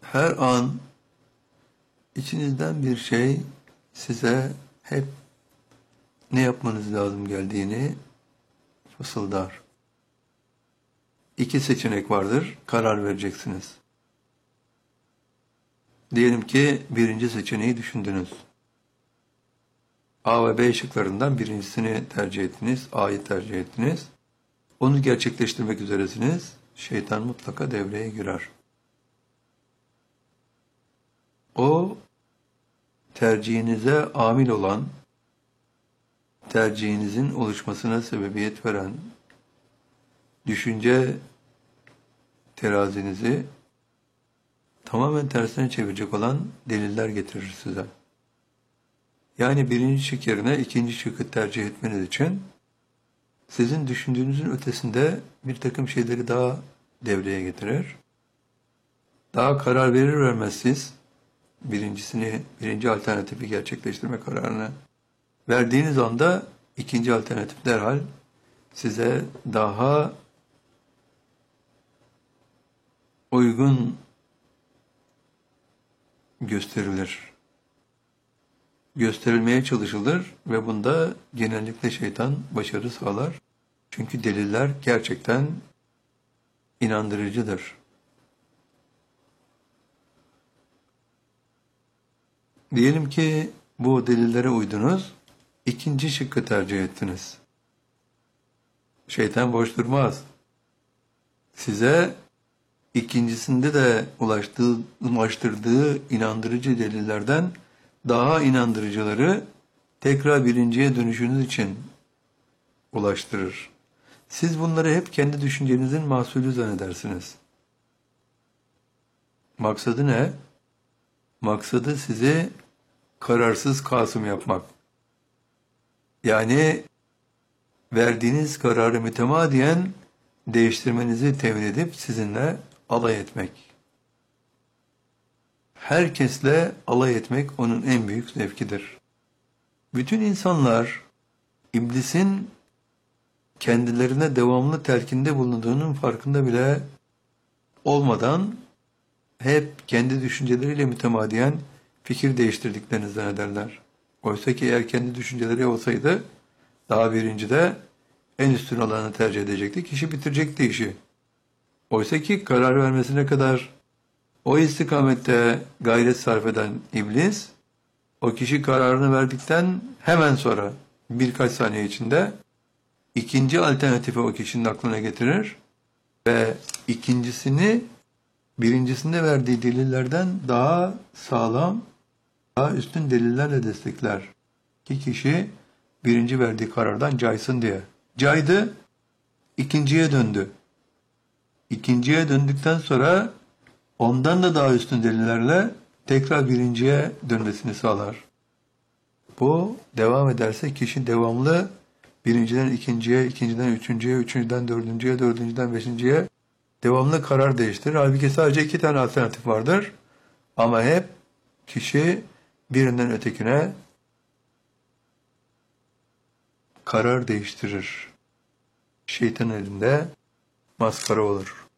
Her an içinizden bir şey size hep ne yapmanız lazım geldiğini fısıldar. İki seçenek vardır, karar vereceksiniz. Diyelim ki birinci seçeneği düşündünüz. A ve B şıklarından birincisini tercih ettiniz, A'yı tercih ettiniz. Onu gerçekleştirmek üzeresiniz, şeytan mutlaka devreye girer. O tercihinize amil olan, tercihinizin oluşmasına sebebiyet veren düşünce terazinizi tamamen tersine çevirecek olan deliller getirir size. Yani birinci şık yerine ikinci şıkkı tercih etmeniz için sizin düşündüğünüzün ötesinde bir takım şeyleri daha devreye getirir. Daha karar verir vermez siz birinci alternatifi gerçekleştirme kararını verdiğiniz anda ikinci alternatif derhal size daha uygun gösterilmeye çalışılır ve bunda genellikle şeytan başarı sağlar. Çünkü deliller gerçekten inandırıcıdır. Diyelim ki bu delillere uydunuz, ikinci şıkkı tercih ettiniz. Şeytan boş durmaz. Size ikincisinde de ulaştırdığı inandırıcı delillerden daha inandırıcıları tekrar birinciye dönüşünüz için ulaştırır. Siz bunları hep kendi düşüncenizin mahsulü zannedersiniz. Maksadı ne? Maksadı sizi kararsız kasım yapmak. Yani verdiğiniz kararı mütemadiyen değiştirmenizi temin edip sizinle alay etmek. Herkesle alay etmek onun en büyük zevkidir. Bütün insanlar iblisin kendilerine devamlı telkinde bulunduğunun farkında bile olmadan hep kendi düşünceleriyle mütemadiyen fikir değiştirdiklerini zannederler. Oysa ki eğer kendi düşünceleri olsaydı daha birincide en üstün olanı tercih edecekti. Kişi bitirecekti işi. Oysa ki karar vermesine kadar o istikamette gayret sarf eden iblis, o kişi kararını verdikten hemen sonra birkaç saniye içinde ikinci alternatifi o kişinin aklına getirir ve ikincisini birincisinde verdiği delillerden daha sağlam, daha üstün delillerle destekler. Ki kişi birinci verdiği karardan caysın diye. Caydı, ikinciye döndü. İkinciye döndükten sonra ondan da daha üstün delillerle tekrar birinciye dönmesini sağlar. Bu devam ederse kişi devamlı birinciden ikinciye, ikinciden üçüncüye, üçüncüden dördüncüye, dördüncüden beşinciye devamlı karar değiştirir. Halbuki sadece iki tane alternatif vardır. Ama hep kişi birinden ötekine karar değiştirir. Şeytan elinde maskara olur.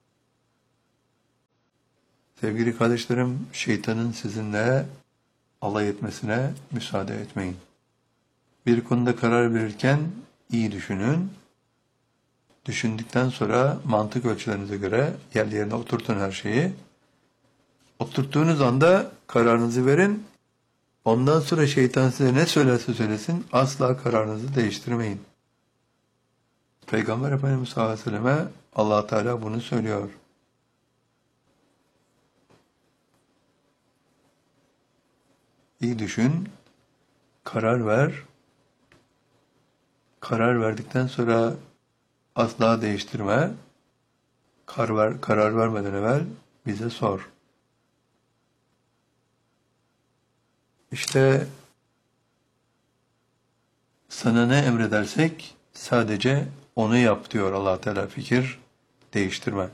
Sevgili kardeşlerim, şeytanın sizinle alay etmesine müsaade etmeyin. Bir konuda karar verirken iyi düşünün. Düşündükten sonra mantık ölçülerinize göre yerine oturtun her şeyi. Oturttuğunuz anda kararınızı verin. Ondan sonra şeytan size ne söylerse söylesin asla kararınızı değiştirmeyin. Peygamber Efendimiz sallallahu aleyhi ve selleme Allah Teala bunu söylüyor. İyi düşün, karar ver. Karar verdikten sonra asla değiştirme. Karar vermeden evvel bize sor. İşte sana ne emredersek sadece onu yap diyor Allah Teala, fikir değiştirme.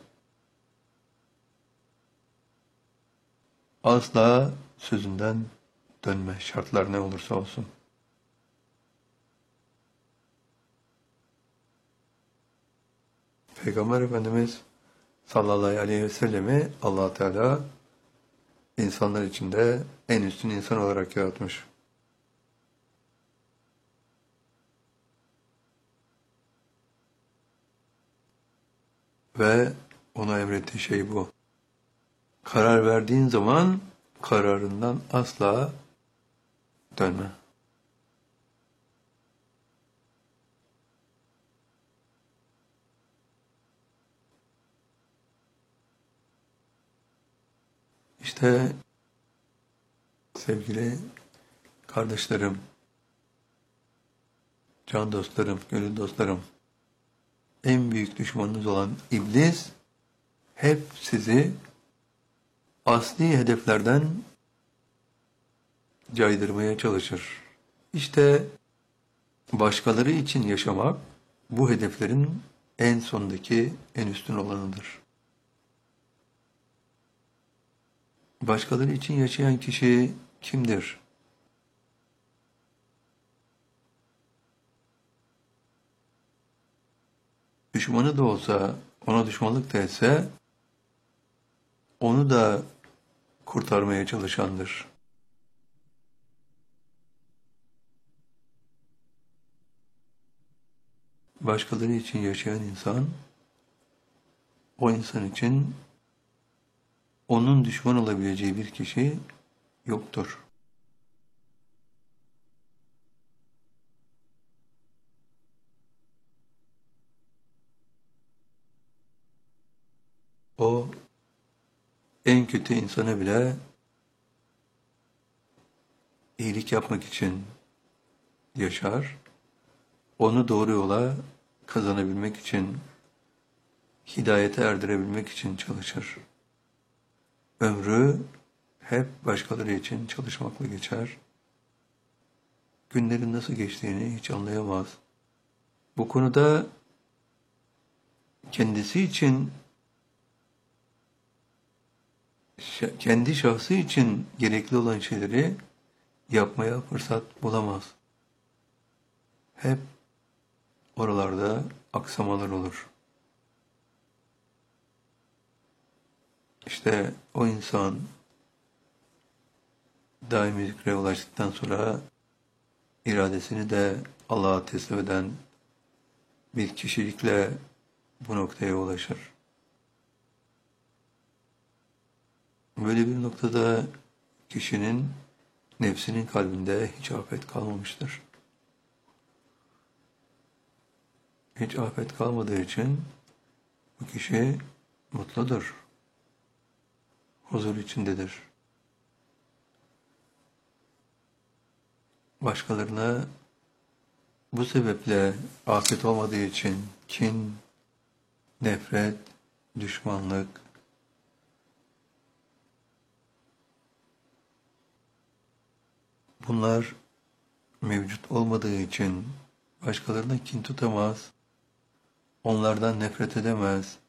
Asla sözünden dönme, şartlar ne olursa olsun. Peygamber Efendimiz sallallahu aleyhi ve sellemi Allah Teala insanlar içinde en üstün insan olarak yaratmış. Ve ona emrettiği şey bu. Karar verdiğin zaman kararından asla dönme. İşte sevgili kardeşlerim, can dostlarım, gönül dostlarım, en büyük düşmanınız olan iblis hep sizi asli hedeflerden caydırmaya çalışır. İşte başkaları için yaşamak bu hedeflerin en sondaki, en üstün olanıdır. Başkaları için yaşayan kişi kimdir? Düşmanı da olsa, ona düşmanlık da etse, onu da kurtarmaya çalışandır. Başkaları için yaşayan insan, o insan için onun düşman olabileceği bir kişi yoktur. O en kötü insana bile iyilik yapmak için yaşar, onu doğru yola kazanabilmek için, hidayete erdirebilmek için çalışır. Ömrü hep başkaları için çalışmakla geçer. Günlerin nasıl geçtiğini hiç anlayamaz. Bu konuda kendisi için, kendi şahsı için gerekli olan şeyleri yapmaya fırsat bulamaz. Hep oralarda aksamalar olur. İşte o insan daimi zikre ulaştıktan sonra iradesini de Allah'a teslim eden bir kişilikle bu noktaya ulaşır. Böyle bir noktada kişinin nefsinin kalbinde hiç afet kalmamıştır. Hiç afet kalmadığı için bu kişi mutludur, huzur içindedir. Başkalarına bu sebeple afet olmadığı için kin, nefret, düşmanlık, bunlar mevcut olmadığı için başkalarına kin tutamaz, onlardan nefret edemez,